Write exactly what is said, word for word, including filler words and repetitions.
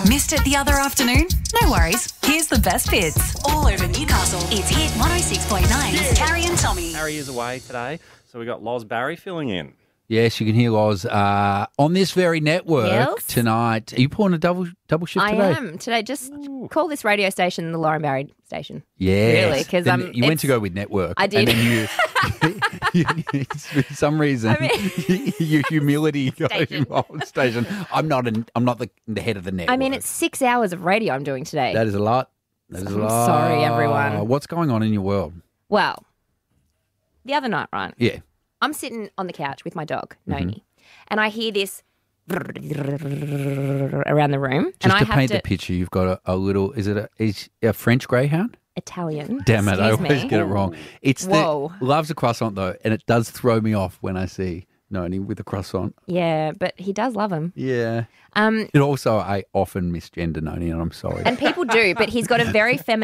Missed it the other afternoon? No worries. Here's the best bits. All over Newcastle. It's Hit one oh six point nine. Yeah. Carrie and Tommy. Harry is away today, so we got Loz Barry filling in. Yes, you can hear Loz uh, on this very network Yes. tonight. Are you pulling a double double shift I today? am today. Just call this radio station the Lauren Barry station. Yes. Really, 'cause, Then um, you went to it's- go with network. I did. And then you, you, you for some reason, I mean- your humility got Station. involved. Station. I'm not. An, I'm not the, the head of the network. I mean, it's six hours of radio I'm doing today. that is a lot. That is a I'm lot. sorry, everyone. What's going on in your world? Well, the other night, right? Yeah. I'm sitting on the couch with my dog, Mm-hmm. Noni, and I hear this around the room. Just and I to have paint to the picture, you've got a, a little. Is it a, is a French greyhound? Italian. Damn it! I Excuse always me. get it wrong. It's Whoa. the loves a croissant though, and it does throw me off when I see Noni with a croissant. Yeah, but he does love him. Yeah. Um, It also, I often misgender Noni, and I'm sorry. and people do, but he's got a very feminine